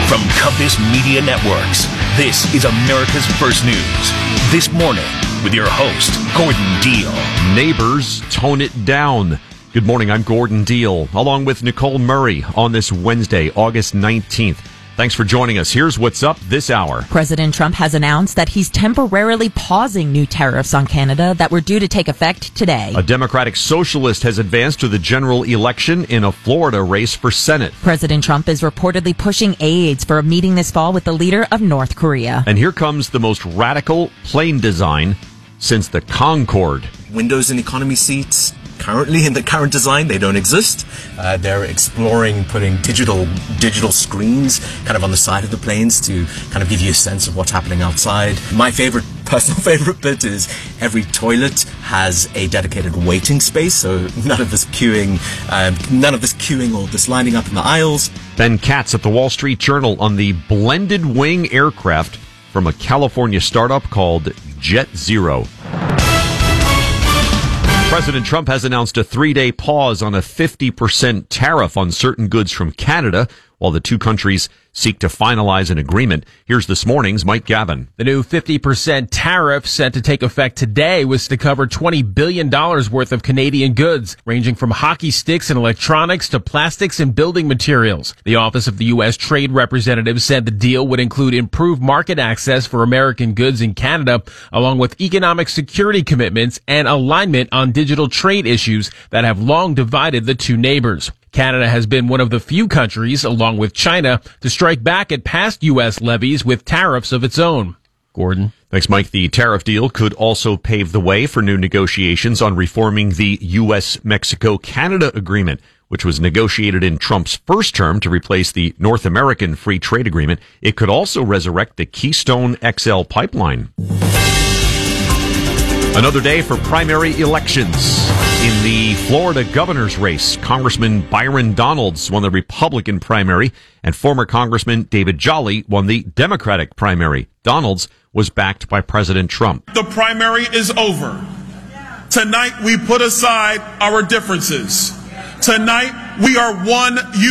From Compass Media Networks, this is America's First News. This morning, with your host, Gordon Deal. Neighbors tone it down. Good morning, I'm Gordon Deal, along with Nicole Murray on this Wednesday, August 19th. Thanks for joining us. Here's what's up this hour. President Trump has announced that he's temporarily pausing new tariffs on Canada that were due to take effect today. A Democratic socialist has advanced to the general election in a Florida race for Senate. President Trump is reportedly pushing aids for a meeting this fall with the leader of North Korea. And here comes the most radical plane design since the Concorde. Windows and economy seats. Currently, in the current design, they don't exist. They're exploring putting digital screens kind of on the side of the planes to kind of give you a sense of what's happening outside. My personal favorite bit is every toilet has a dedicated waiting space, so none of this queuing or this lining up in the aisles. Ben Katz at the Wall Street Journal on the blended wing aircraft from a California startup called Jet Zero. President Trump has announced a 3-day pause on a 50% tariff on certain goods from Canada while the two countries seek to finalize an agreement. Here's this morning's Mike Gavin. The new 50% tariff set to take effect today was to cover $20 billion worth of Canadian goods, ranging from hockey sticks and electronics to plastics and building materials. The Office of the U.S. Trade Representative said the deal would include improved market access for American goods in Canada, along with economic security commitments and alignment on digital trade issues that have long divided the two neighbors. Canada has been one of the few countries, along with China, to strike back at past U.S. levies with tariffs of its own. Gordon. Thanks, Mike. The tariff deal could also pave the way for new negotiations on reforming the U.S.-Mexico-Canada agreement, which was negotiated in Trump's first term to replace the North American Free Trade Agreement. It could also resurrect the Keystone XL pipeline. Another day for primary elections. In the Florida governor's race, Congressman Byron Donalds won the Republican primary, and former Congressman David Jolly won the Democratic primary. Donalds was backed by President Trump. The primary is over. Tonight, we put aside our differences. Tonight, we are one